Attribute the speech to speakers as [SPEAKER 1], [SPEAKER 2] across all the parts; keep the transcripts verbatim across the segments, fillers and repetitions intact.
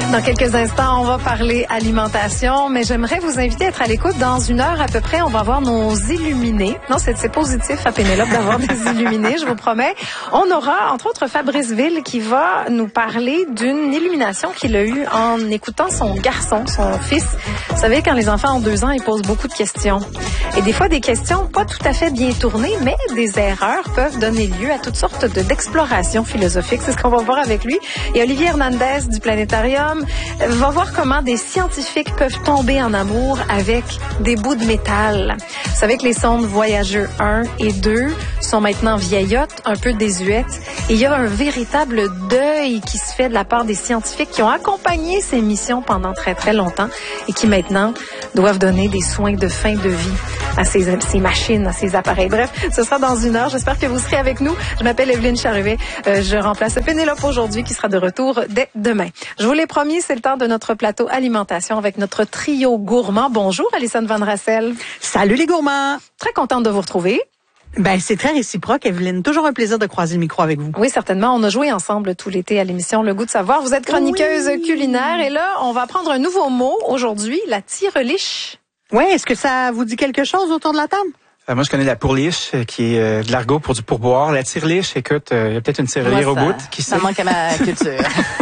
[SPEAKER 1] Dans quelques instants, on va parler alimentation, mais j'aimerais vous inviter à être à l'écoute. Dans une heure à peu près, on va voir nos illuminés. Non, c'est, c'est positif à Pénélope d'avoir des illuminés, je vous promets. On aura, entre autres, Fabrice Ville qui va nous parler d'une illumination qu'il a eue en écoutant son garçon, son fils. Vous savez, quand les enfants ont deux ans, ils posent beaucoup de questions. Et des fois, des questions pas tout à fait bien tournées, mais des erreurs peuvent donner lieu à toutes sortes de, d'explorations philosophiques. C'est ce qu'on va voir avec lui. Et Olivier Hernandez du Planétarium va voir comment des scientifiques peuvent tomber en amour avec des bouts de métal. Vous savez que les sondes Voyager un et deux sont maintenant vieillottes, un peu désuètes. Et il y a un véritable deuil qui se fait de la part des scientifiques qui ont accompagné ces missions pendant très, très longtemps et qui maintenant doivent donner des soins de fin de vie à ces, ces machines, à ces appareils. Bref, ce sera dans une heure. J'espère que vous serez avec nous. Je m'appelle Evelyne Charvet. Euh, je remplace Pénélope aujourd'hui qui sera de retour dès demain. Je vous l'ai promis, c'est le temps de notre plateau alimentation avec notre trio gourmand. Bonjour, Alison Van Rassel.
[SPEAKER 2] Salut les gourmands.
[SPEAKER 1] Très contente de vous retrouver.
[SPEAKER 2] Ben, c'est très réciproque, Evelyne. Toujours un plaisir de croiser le micro avec vous.
[SPEAKER 1] Oui, certainement. On a joué ensemble tout l'été à l'émission Le Goût de savoir. Vous êtes chroniqueuse oui. culinaire et là, on va apprendre un nouveau mot aujourd'hui, la tire-liche.
[SPEAKER 2] Oui, est-ce que ça vous dit quelque chose autour de la table?
[SPEAKER 3] Euh, moi, je connais la pourliche, euh, qui est euh, de l'argot pour du pourboire. La tire-liche, écoute, il euh, y a peut-être une tirelire au bout. Qui
[SPEAKER 4] ça
[SPEAKER 3] sait?
[SPEAKER 4] manque à ma culture.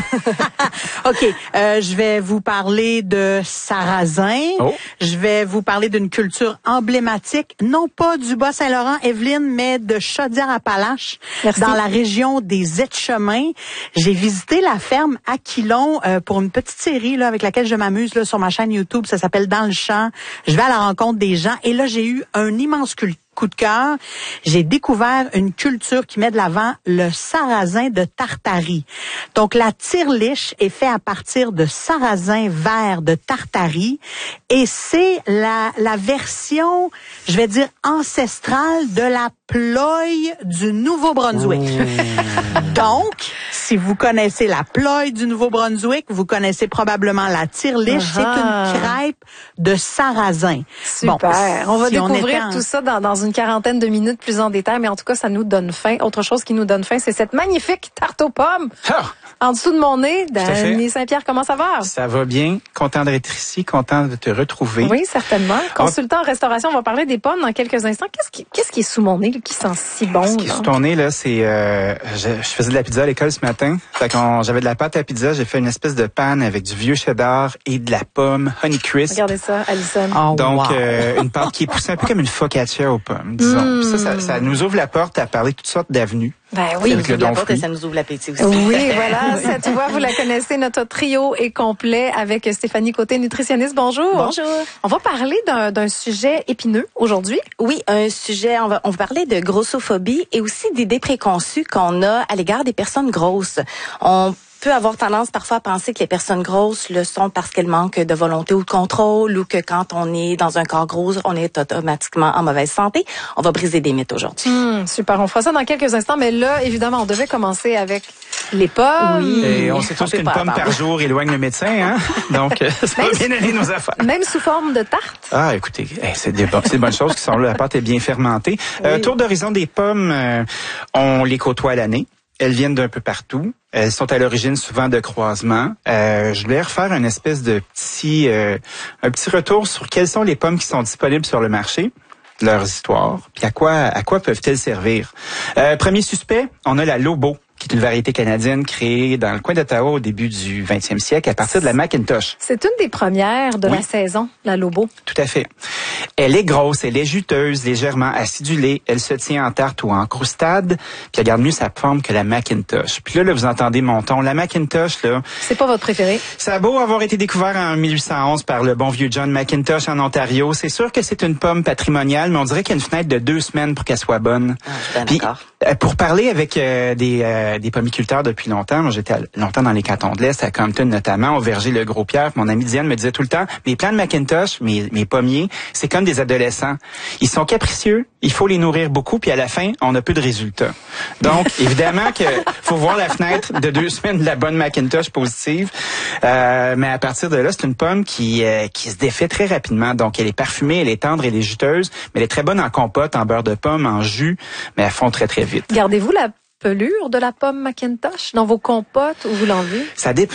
[SPEAKER 2] OK, euh, je vais vous parler de sarrasin.
[SPEAKER 3] Oh.
[SPEAKER 2] Je vais vous parler d'une culture emblématique, non pas du Bas-Saint-Laurent, Evelyne, mais de Chaudière-Appalaches, dans la région des Etchemins. J'ai visité la ferme Aquilon euh, pour une petite série là avec laquelle je m'amuse là sur ma chaîne YouTube. Ça s'appelle Dans le champ. Je vais à la rencontre des gens et là, j'ai eu un immense culte. coup de cœur, j'ai découvert une culture qui met de l'avant le sarrasin de Tartarie. Donc, la tire-liche est faite à partir de sarrasin vert de Tartarie et c'est la, la version, je vais dire, ancestrale de la ploye du Nouveau-Brunswick. Oh. Donc, si vous connaissez la ploye du Nouveau-Brunswick, vous connaissez probablement la tire-liche. Uh-huh. C'est une crêpe de sarrasin.
[SPEAKER 1] Super. Bon, on va si découvrir on en... tout ça dans, dans une quarantaine de minutes plus en détail, mais en tout cas, ça nous donne faim. Autre chose qui nous donne faim, c'est cette magnifique tarte aux pommes. Ah! En dessous de mon nez, Dany Saint-Pierre, comment ça va?
[SPEAKER 3] Ça va bien. Content d'être ici, content de te retrouver.
[SPEAKER 1] Oui, certainement. Consultant en restauration, on va parler des pommes dans quelques instants. Qu'est-ce qui, qu'est-ce qui est sous mon nez, là, qui sent si bon?
[SPEAKER 3] Ce qui est sous ton nez, là, c'est... Euh, je, je faisais de la pizza à l'école ce matin. Fait qu'on, j'avais de la pâte à pizza, j'ai fait une espèce de panne avec du vieux cheddar et de la pomme Honey Crisp.
[SPEAKER 1] Regardez ça, Alison.
[SPEAKER 2] Oh,
[SPEAKER 3] Donc,
[SPEAKER 2] wow.
[SPEAKER 3] euh, une pâte qui est poussée un peu comme une focaccia aux pommes, disons. Mm. Ça, ça, ça nous ouvre la porte à parler de toutes sortes d'avenues.
[SPEAKER 1] Ben oui,
[SPEAKER 4] ça nous ouvre la porte et ça nous ouvre l'appétit aussi.
[SPEAKER 1] Oui, voilà. Ça, tu vois, vous la connaissez, notre trio est complet avec Stéphanie Côté, nutritionniste. Bonjour.
[SPEAKER 4] Bonjour.
[SPEAKER 1] On va parler d'un, d'un sujet épineux aujourd'hui.
[SPEAKER 4] Oui, un sujet, on va, on va parler de grossophobie et aussi d'idées préconçues qu'on a à l'égard des personnes grosses. On peut avoir tendance parfois à penser que les personnes grosses le sont parce qu'elles manquent de volonté ou de contrôle ou que quand on est dans un corps gros, on est automatiquement en mauvaise santé. On va briser des mythes aujourd'hui.
[SPEAKER 1] Mmh, super, on fera ça dans quelques instants, mais là, évidemment, on devait commencer avec les pommes.
[SPEAKER 3] Oui. Et on sait tous qu'une pomme par jour éloigne le médecin, hein? Donc, ça va bien aller nos affaires.
[SPEAKER 1] Même sous forme de tarte?
[SPEAKER 3] Ah, écoutez, c'est des, c'est des bonnes choses qui sont là. La pâte est bien fermentée. Oui. Euh, tour d'horizon des pommes, euh, on les côtoie à l'année. Elles viennent d'un peu partout. Elles sont à l'origine souvent de croisements. Euh, je voulais refaire une espèce de petit, euh, un petit retour sur quelles sont les pommes qui sont disponibles sur le marché, leurs histoires, puis à quoi, à quoi peuvent-elles servir. Euh, premier suspect, on a la Lobo, qui est une variété canadienne créée dans le coin d'Ottawa au début du vingtième siècle à partir de la Macintosh.
[SPEAKER 1] C'est une des premières de oui. la saison, la Lobo.
[SPEAKER 3] Tout à fait. Elle est grosse, elle est juteuse, légèrement acidulée, elle se tient en tarte ou en croustade, puis elle garde mieux sa forme que la Macintosh. Puis là, là vous entendez mon ton. La Macintosh, là...
[SPEAKER 1] C'est pas votre préféré?
[SPEAKER 3] Ça a beau avoir été découvert en mille huit cent onze par le bon vieux John Macintosh en Ontario. C'est sûr que c'est une pomme patrimoniale, mais on dirait qu'il y a une fenêtre de deux semaines pour qu'elle soit bonne.
[SPEAKER 4] Ah, je suis bien d'accord.
[SPEAKER 3] Euh, pour parler avec euh, des... Euh, des pommiculteurs depuis longtemps. Moi, j'étais longtemps dans les cantons de l'Est, à Compton notamment, au verger Le Gros-Pierre. Mon amie Diane me disait tout le temps, mes plants de Macintosh, mes, mes pommiers, c'est comme des adolescents. Ils sont capricieux, il faut les nourrir beaucoup, puis à la fin, on a peu de résultats. Donc, évidemment que faut voir la fenêtre de deux semaines de la bonne Macintosh positive. Euh, mais à partir de là, c'est une pomme qui euh, qui se défait très rapidement. Donc, elle est parfumée, elle est tendre, elle est juteuse, mais elle est très bonne en compote, en beurre de pomme, en jus, mais elle fond très, très vite.
[SPEAKER 1] Gardez-vous la pelure de la pomme Macintosh dans vos compotes ou vous l'enlevez?
[SPEAKER 3] Ça dépend.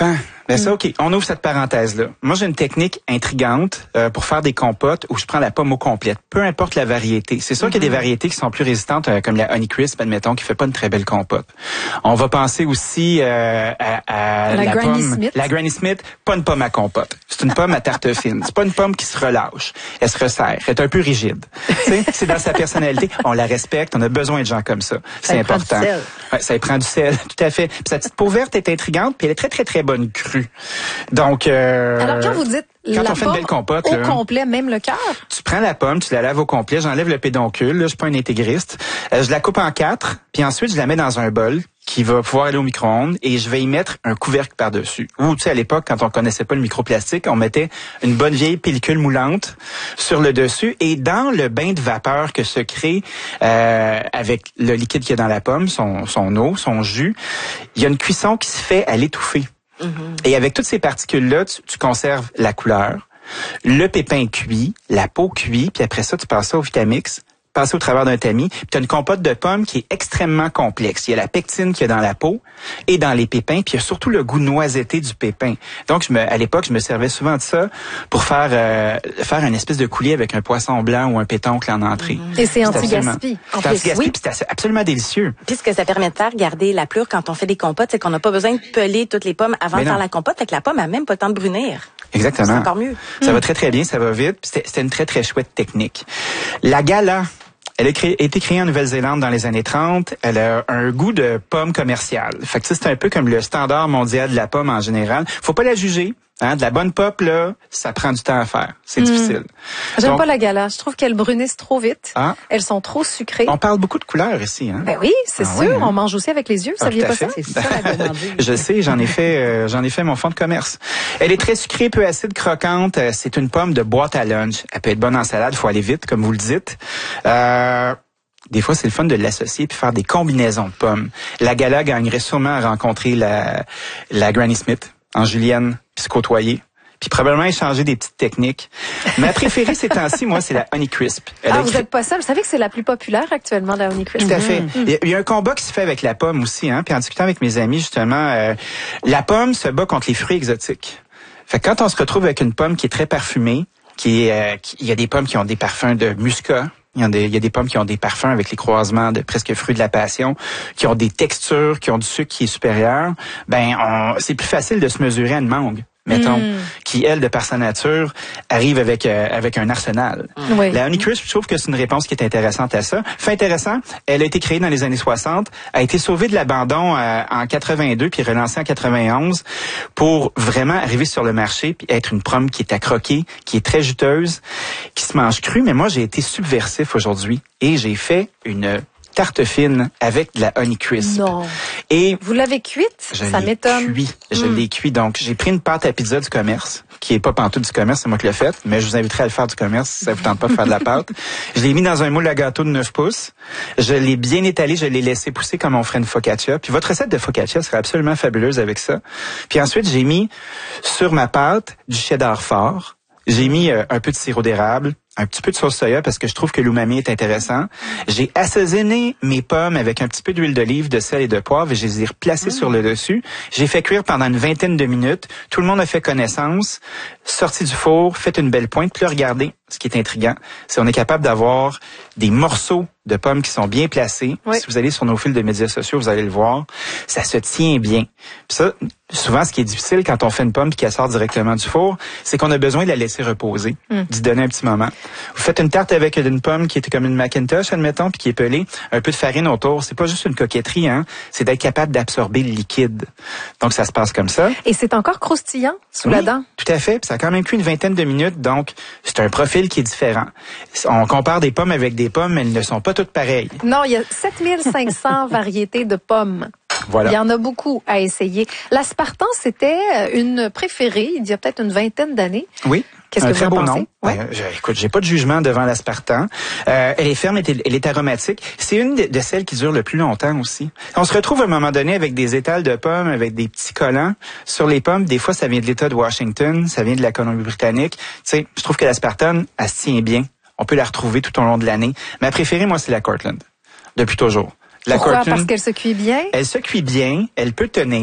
[SPEAKER 3] Mais ça, OK, on ouvre cette parenthèse-là. Moi, j'ai une technique intrigante euh, pour faire des compotes où je prends la pomme au complète, peu importe la variété. C'est sûr mm-hmm. qu'il y a des variétés qui sont plus résistantes, euh, comme la Honeycrisp, admettons, qui fait pas une très belle compote. On va penser aussi euh, à, à
[SPEAKER 1] la,
[SPEAKER 3] la
[SPEAKER 1] Granny
[SPEAKER 3] pomme,
[SPEAKER 1] Smith.
[SPEAKER 3] la Granny Smith, pas une pomme à compote. C'est une pomme à tarte fine. C'est pas une pomme qui se relâche. Elle se resserre. Elle est un peu rigide. T'sais, c'est dans sa personnalité. On la respecte. On a besoin de gens comme ça. C'est
[SPEAKER 2] ça
[SPEAKER 3] important.
[SPEAKER 2] Prend du sel.
[SPEAKER 3] Ouais, ça y prend du sel, tout à fait. Puis sa petite peau verte est intrigante, puis elle est très très très bonne crue. Donc, euh,
[SPEAKER 1] alors quand vous dites
[SPEAKER 3] quand
[SPEAKER 1] la
[SPEAKER 3] on fait une belle compote,
[SPEAKER 1] au
[SPEAKER 3] là,
[SPEAKER 1] complet, même le cœur,
[SPEAKER 3] tu prends la pomme, tu la laves au complet, j'enlève le pédoncule, là, je suis pas un intégriste, euh, je la coupe en quatre, puis ensuite je la mets dans un bol qui va pouvoir aller au micro-ondes et je vais y mettre un couvercle par-dessus. Ou tu sais à l'époque quand on connaissait pas le microplastique, on mettait une bonne vieille pellicule moulante sur le dessus et dans le bain de vapeur que se crée euh, avec le liquide qu'il y a dans la pomme, son son eau, son jus, il y a une cuisson qui se fait à l'étouffer. Mm-hmm. Et avec toutes ces particules-là, tu, tu conserves la couleur, le pépin cuit, la peau cuit, puis après ça, tu passes ça au Vitamix, passer au travers d'un tamis, puis tu as une compote de pommes qui est extrêmement complexe. Il y a la pectine qui est dans la peau et dans les pépins, puis il y a surtout le goût noisetté du pépin. Donc, je me, à l'époque, je me servais souvent de ça pour faire euh, faire une espèce de coulis avec un poisson blanc ou un pétoncle en entrée.
[SPEAKER 1] Et c'est anti-gaspi.
[SPEAKER 3] C'est anti-gaspi, oui. Puis c'est absolument délicieux.
[SPEAKER 4] Puis ce que ça permet de faire, garder la pleure quand on fait des compotes, c'est qu'on n'a pas besoin de peler toutes les pommes avant Mais de non. faire la compote, fait que la pomme n'a même pas le temps de brunir.
[SPEAKER 3] Exactement.
[SPEAKER 4] C'est encore mieux.
[SPEAKER 3] Ça mmh. va très, très bien, ça va vite. C'était, c'était une très, très chouette technique. La gala, elle a, créé, a été créée en Nouvelle-Zélande dans les années trente. Elle a un goût de pomme commerciale. Fait que ça, c'est un peu comme le standard mondial de la pomme en général. Faut pas la juger. Hein, de la bonne pop, là, ça prend du temps à faire. C'est mmh. difficile.
[SPEAKER 1] J'aime
[SPEAKER 3] Donc,
[SPEAKER 1] pas la gala. Je trouve qu'elles brunissent trop vite. Ah, Elles sont trop sucrées.
[SPEAKER 3] On parle beaucoup de couleurs ici. Hein?
[SPEAKER 1] Ben oui, c'est
[SPEAKER 3] ah,
[SPEAKER 1] sûr.
[SPEAKER 3] Oui, hein?
[SPEAKER 1] On mange aussi avec les yeux. Vous
[SPEAKER 3] ah,
[SPEAKER 1] saviez pas
[SPEAKER 3] fait.
[SPEAKER 1] ça?
[SPEAKER 4] C'est ça la gourmandise.
[SPEAKER 3] Je sais, j'en ai fait euh, j'en ai fait mon fond de commerce. Elle est très sucrée, peu acide, croquante. C'est une pomme de boîte à lunch. Elle peut être bonne en salade, faut aller vite, comme vous le dites. Euh... Des fois, c'est le fun de l'associer puis faire des combinaisons de pommes. La gala gagnerait sûrement à rencontrer la, la Granny Smith en julienne puis se côtoyer. Puis probablement échanger des petites techniques. Ma préférée ces temps-ci, moi, c'est la Honeycrisp.
[SPEAKER 1] Elle ah, vous êtes pas seul. Vous savez que c'est la plus populaire actuellement, la Honeycrisp.
[SPEAKER 3] Tout à fait. Mm-hmm. Il y a un combat qui se fait avec la pomme aussi, hein. Puis en discutant avec mes amis, justement, euh, la pomme se bat contre les fruits exotiques. Fait que quand on se retrouve avec une pomme qui est très parfumée, qui est, euh, qui, il y a des pommes qui ont des parfums de muscat. Il y, a des, il y a des pommes qui ont des parfums avec les croisements de presque fruits de la passion, qui ont des textures, qui ont du sucre qui est supérieur. Ben, on, c'est plus facile de se mesurer à une mangue, mettons, mm. qui, elle, de par sa nature, arrive avec euh, avec un arsenal.
[SPEAKER 1] Mm. Oui.
[SPEAKER 3] La Honeycrisp, je trouve que c'est une réponse qui est intéressante à ça. Fait intéressant, elle a été créée dans les années soixante, a été sauvée de l'abandon euh, en quatre-vingt-deux, puis relancée en quatre-vingt-onze, pour vraiment arriver sur le marché, puis être une pomme qui est à croquer, qui est très juteuse, qui se mange crue. Mais moi, j'ai été subversif aujourd'hui et j'ai fait une tarte fine avec de la Honeycrisp.
[SPEAKER 1] Non.
[SPEAKER 3] Et
[SPEAKER 1] vous l'avez cuite?
[SPEAKER 3] Je
[SPEAKER 1] ça
[SPEAKER 3] l'ai
[SPEAKER 1] m'étonne.
[SPEAKER 3] Cuit. Je mm. l'ai cuit. Donc, j'ai pris une pâte à pizza du commerce, qui est pas pantoute du commerce, c'est moi qui l'ai faite, mais je vous inviterai à le faire du commerce si ça vous tente pas de faire de la pâte. Je l'ai mis dans un moule à gâteau de neuf pouces. Je l'ai bien étalé, je l'ai laissé pousser comme on ferait une focaccia. Puis votre recette de focaccia serait absolument fabuleuse avec ça. Puis ensuite, j'ai mis sur ma pâte du cheddar fort. J'ai mis euh, un peu de sirop d'érable, un petit peu de sauce soya parce que je trouve que l'umami est intéressant. J'ai assaisonné mes pommes avec un petit peu d'huile d'olive, de sel et de poivre et je les ai replacées mmh. sur le dessus. J'ai fait cuire pendant une vingtaine de minutes. Tout le monde a fait connaissance, sorti du four, fait une belle pointe. Puis là, regardez, ce qui est intriguant, c'est qu'on est capable d'avoir des morceaux de pommes qui sont bien placés. Oui. Si vous allez sur nos fils de médias sociaux, vous allez le voir. Ça se tient bien. Puis ça, souvent, ce qui est difficile quand on fait une pomme et qu'elle sort directement du four, c'est qu'on a besoin de la laisser reposer, mmh. d'y donner un petit moment. Vous faites une tarte avec une pomme qui est comme une Macintosh, admettons, puis qui est pelée, un peu de farine autour. C'est pas juste une coquetterie, hein. C'est d'être capable d'absorber le liquide. Donc, ça se passe comme ça.
[SPEAKER 1] Et c'est encore croustillant sous
[SPEAKER 3] oui,
[SPEAKER 1] la dent.
[SPEAKER 3] Tout à fait. Puis ça a quand même cuit une vingtaine de minutes. Donc, c'est un profil qui est différent. On compare des pommes avec des pommes, mais elles ne sont pas toutes pareilles.
[SPEAKER 1] Non, il y a sept mille cinq cents variétés de pommes.
[SPEAKER 3] Voilà.
[SPEAKER 1] Il y en a beaucoup à essayer. L'aspartan, c'était une préférée il y a peut-être une vingtaine d'années.
[SPEAKER 3] Oui.
[SPEAKER 1] Qu'est-ce
[SPEAKER 3] un
[SPEAKER 1] que
[SPEAKER 3] très
[SPEAKER 1] vous en
[SPEAKER 3] beau
[SPEAKER 1] pensez?
[SPEAKER 3] nom.
[SPEAKER 1] Ouais.
[SPEAKER 3] Euh, je, écoute, j'ai pas de jugement devant l'aspartan. Euh, elle est ferme, elle est, elle est aromatique. C'est une de, de celles qui dure le plus longtemps aussi. On se retrouve à un moment donné avec des étals de pommes, avec des petits collants sur les pommes. Des fois, ça vient de l'État de Washington, ça vient de la Colombie-Britannique. Tu sais, je trouve que l'aspartame, elle se tient bien. On peut la retrouver tout au long de l'année. Ma préférée, moi, c'est la Cortland. Depuis toujours. La
[SPEAKER 1] Pourquoi?
[SPEAKER 3] Cortland,
[SPEAKER 1] parce qu'elle se cuit bien?
[SPEAKER 3] Elle se cuit bien, elle peut tenir,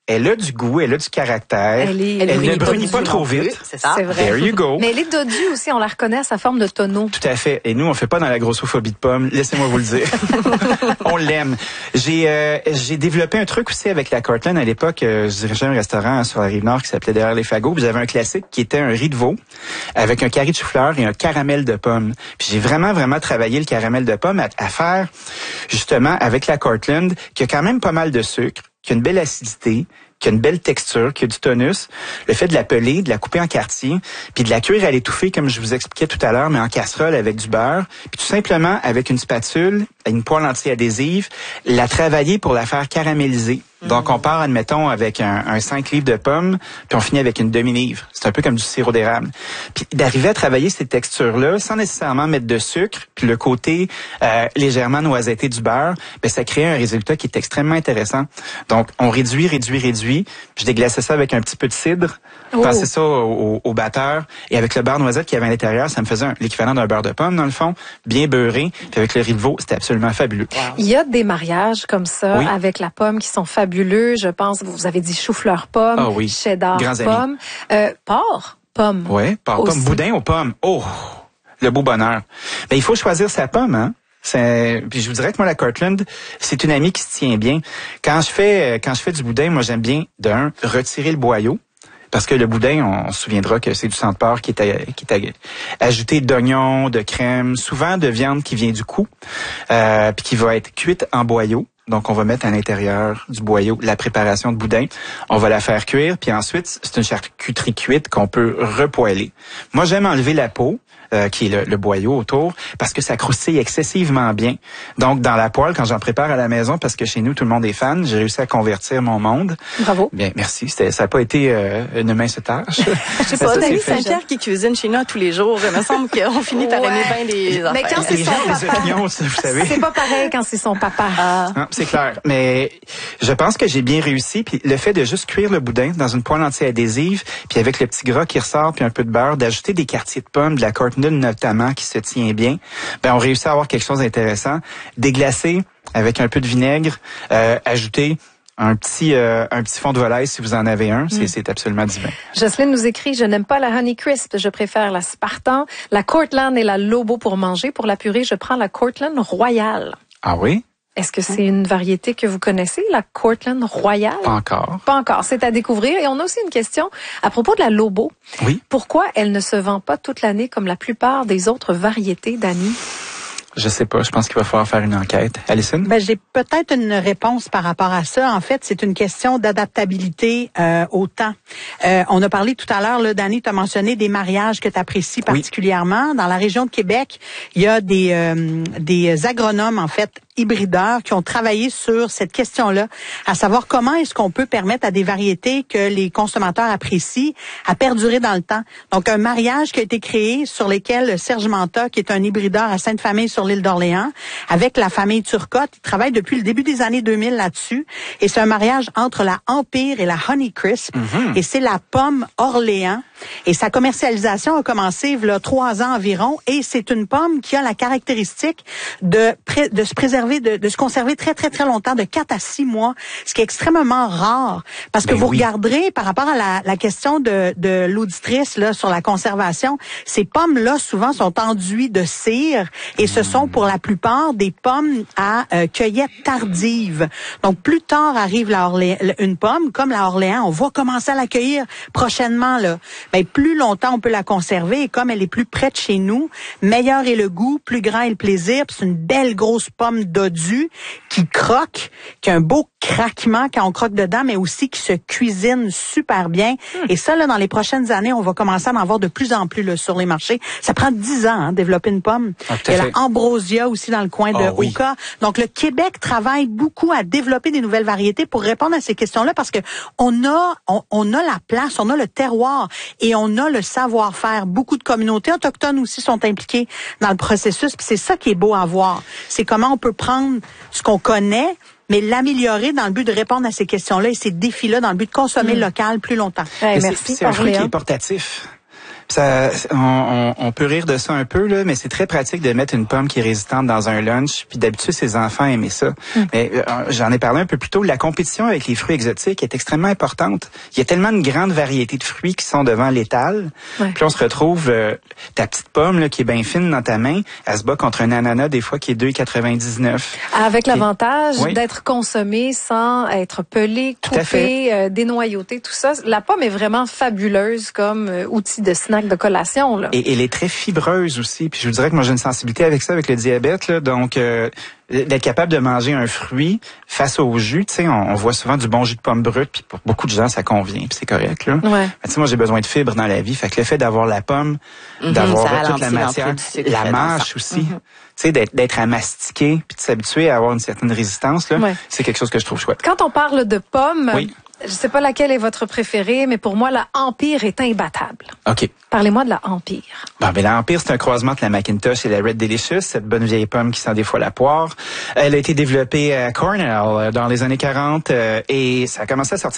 [SPEAKER 3] elle a du goût, elle a du caractère.
[SPEAKER 1] Elle, est,
[SPEAKER 3] elle, elle ne brunit pas trop vite.
[SPEAKER 2] C'est ça.
[SPEAKER 1] C'est vrai.
[SPEAKER 3] There you go.
[SPEAKER 1] Mais elle est dodue aussi, on la reconnaît à sa forme de tonneau.
[SPEAKER 3] Tout à fait. Et nous, on fait pas dans la grossophobie de pommes. Laissez-moi vous le dire. On l'aime. J'ai euh, j'ai développé un truc aussi avec la Cortland. À l'époque, euh, je dirigeais un restaurant sur la Rive-Nord qui s'appelait Derrière les Fagots. Puis j'avais un classique qui était un riz de veau avec un carré de chou-fleur et un caramel de pomme. Puis j'ai vraiment, vraiment travaillé le caramel de pomme à, à faire justement avec la Cortland, qui a quand même pas mal de sucre, qui a une belle acidité, qui a une belle texture, qui a du tonus. Le fait de la peler, de la couper en quartiers, puis de la cuire à l'étouffée, comme je vous expliquais tout à l'heure, mais en casserole avec du beurre, puis tout simplement avec une spatule, une poêle anti-adhésive, la travailler pour la faire caraméliser. Mmh. Donc, on part, admettons, avec un, un cinq livres de pommes, puis on finit avec une demi-livre. C'est un peu comme du sirop d'érable. Puis d'arriver à travailler ces textures-là sans nécessairement mettre de sucre, puis le côté euh, légèrement noisetté du beurre, ben ça crée un résultat qui est extrêmement intéressant. Donc, on réduit, réduit, réduit. Je déglaçais ça avec un petit peu de cidre, oh. passais ça au, au, au batteur, et avec le beurre noisette qu'il y avait à l'intérieur, ça me faisait un, l'équivalent d'un beurre de pomme, dans le fond, bien beurré. Puis avec le riz de veau, c'était absolument fabuleux.
[SPEAKER 1] Wow. Il y a des mariages comme ça, oui. avec la pomme, qui sont fabuleux. Je pense, vous avez dit chou-fleur pomme,
[SPEAKER 3] ah oui.
[SPEAKER 1] cheddar
[SPEAKER 3] Grands
[SPEAKER 1] pomme, euh, porc pomme.
[SPEAKER 3] Oui, porc pomme, boudin aux pommes. Oh, le beau bonheur. Ben, il faut choisir sa pomme, hein. C'est, puis je vous dirais que moi, la Cortland, c'est une amie qui se tient bien. Quand je fais, quand je fais du boudin, moi, j'aime bien, d'un, retirer le boyau. Parce que le boudin, on, on se souviendra que c'est du sang de porc qui est, qui est ajouté d'oignons, de crème, souvent de viande qui vient du cou, euh, puis qui va être cuite en boyau. Donc, on va mettre à l'intérieur du boyau la préparation de boudin. On va la faire cuire, puis ensuite, c'est une charcuterie cuite qu'on peut repoêler. Moi, j'aime enlever la peau, euh, qui est le, le boyau autour, parce que ça croustille excessivement bien. Donc, dans la poêle, quand j'en prépare à la maison, parce que chez nous, tout le monde est fan, j'ai réussi à convertir mon monde.
[SPEAKER 1] Bravo.
[SPEAKER 3] Bien, merci. C'était, ça n'a pas été euh, une mince tâche.
[SPEAKER 4] Je sais pas, Nathalie Saint-Pierre qui cuisine chez nous tous les jours. Il me semble qu'on finit par aimer bien les affaires.
[SPEAKER 1] Mais quand c'est son papa,
[SPEAKER 3] opinions, ça, vous savez.
[SPEAKER 1] C'est pas pareil quand c'est son papa.
[SPEAKER 3] Ah. Non, c'est clair. Mais je pense que j'ai bien réussi. Puis le fait de juste cuire le boudin dans une poêle anti-adhésive, puis avec le petit gras qui ressort, puis un peu de beurre, d'ajouter des quartiers de pommes, de la Cortland notamment, qui se tient bien, ben on réussit à avoir quelque chose d'intéressant. Déglacer avec un peu de vinaigre, euh, ajouter un petit euh, un petit fond de volaille si vous en avez un, c'est, mm. c'est absolument divin.
[SPEAKER 1] Jocelyne nous écrit, je n'aime pas la Honey Crisp, je préfère la Spartan, la Cortland et la Lobo pour manger. Pour la purée, je prends la Cortland Royale.
[SPEAKER 3] Ah oui?
[SPEAKER 1] Est-ce que c'est une variété que vous connaissez, la Cortland Royale?
[SPEAKER 3] Pas encore.
[SPEAKER 1] Pas encore, c'est à découvrir. Et on a aussi une question à propos de la Lobo.
[SPEAKER 3] Oui.
[SPEAKER 1] Pourquoi elle ne se vend pas toute l'année comme la plupart des autres variétés, Dani?
[SPEAKER 3] Je sais pas, je pense qu'il va falloir faire une enquête. Alison?
[SPEAKER 2] Ben, j'ai peut-être une réponse par rapport à ça. En fait, c'est une question d'adaptabilité euh, au temps. Euh, on a parlé tout à l'heure, là, Dani, tu as mentionné des mariages que tu apprécies particulièrement. Oui. Dans la région de Québec, il y a des, euh, des agronomes, en fait, hybrideurs qui ont travaillé sur cette question-là, à savoir comment est-ce qu'on peut permettre à des variétés que les consommateurs apprécient à perdurer dans le temps. Donc, un mariage qui a été créé sur lesquels Serge Manta, qui est un hybrideur à Sainte-Famille sur l'île d'Orléans, avec la famille Turcotte, il travaille depuis le début des années deux mille là-dessus. Et c'est un mariage entre la Empire et la Honey Crisp. Mm-hmm. Et c'est la pomme Orléans. Et sa commercialisation a commencé il y a trois ans environ. Et c'est une pomme qui a la caractéristique de, pré- de se préserver De, de se conserver très, très, très longtemps, de quatre à six mois, ce qui est extrêmement rare. Parce que ben vous oui. regarderez, par rapport à la, la question de, de l'auditrice là sur la conservation, ces pommes-là, souvent, sont enduites de cire et mmh. ce sont, pour la plupart, des pommes à euh, cueillette tardive. Donc, plus tard arrive la Orléans, une pomme, comme la Orléans, on va commencer à la cueillir prochainement, là. Ben, plus longtemps on peut la conserver, et comme elle est plus près de chez nous, meilleur est le goût, plus grand est le plaisir, puis c'est une belle grosse pomme dodu qui croque, qui a un beau craquement quand on croque dedans, mais aussi qui se cuisine super bien. Hum. Et ça, là, dans les prochaines années, on va commencer à en avoir de plus en plus là, sur les marchés. Ça prend dix ans, hein, développer une pomme. Ah, il y a la Ambrosia aussi dans le coin de oh, Oka. Oui. Donc, le Québec travaille beaucoup à développer des nouvelles variétés pour répondre à ces questions-là, parce que on a, on, on a la place, on a le terroir et on a le savoir-faire. Beaucoup de communautés autochtones aussi sont impliquées dans le processus. Puis c'est ça qui est beau à voir. C'est comment on peut prendre ce qu'on connaît, mais l'améliorer dans le but de répondre à ces questions-là et ces défis-là dans le but de consommer mmh. local plus longtemps.
[SPEAKER 1] Ouais,
[SPEAKER 3] mais
[SPEAKER 1] merci.
[SPEAKER 3] C'est, c'est un fruit qui est portatif. Ça, on, on, on peut rire de ça un peu, là, mais c'est très pratique de mettre une pomme qui est résistante dans un lunch, puis d'habitude, ses enfants aimaient ça. Mm. Mais euh, j'en ai parlé un peu plus tôt, la compétition avec les fruits exotiques est extrêmement importante. Il y a tellement de grandes variétés de fruits qui sont devant l'étal, ouais. Puis on se retrouve, euh, ta petite pomme là, qui est bien fine dans ta main, elle se bat contre un ananas des fois qui est deux virgule quatre-vingt-dix-neuf.
[SPEAKER 1] Avec et, l'avantage oui. d'être consommée sans être pelée, coupée, euh, dénoyautée, tout ça. La pomme est vraiment fabuleuse comme euh, outil de snack, de collation. Là.
[SPEAKER 3] Et elle est très fibreuse aussi. Puis je vous dirais que moi j'ai une sensibilité avec ça, avec le diabète. Là, donc euh, d'être capable de manger un fruit face au jus, tu sais, on, on voit souvent du bon jus de pomme brute, puis pour beaucoup de gens ça convient, puis c'est correct là.
[SPEAKER 1] Ouais.
[SPEAKER 3] Tu sais, moi j'ai besoin de fibres dans la vie, fait que le fait d'avoir la pomme, mm-hmm, d'avoir toute la matière, la mâche aussi, mm-hmm. tu sais, d'être, d'être à mastiquer, puis de s'habituer à avoir une certaine résistance là, ouais. C'est quelque chose que je trouve chouette.
[SPEAKER 1] Quand on parle de pommes,
[SPEAKER 3] oui.
[SPEAKER 1] Je sais pas laquelle est votre préférée, mais pour moi, la Empire est imbattable.
[SPEAKER 3] OK.
[SPEAKER 1] Parlez-moi de la Empire.
[SPEAKER 3] Bon, ben, la Empire, c'est un croisement entre la Macintosh et la Red Delicious, cette bonne vieille pomme qui sent des fois la poire. Elle a été développée à Cornell dans les années quarante euh, et ça a commencé à sortir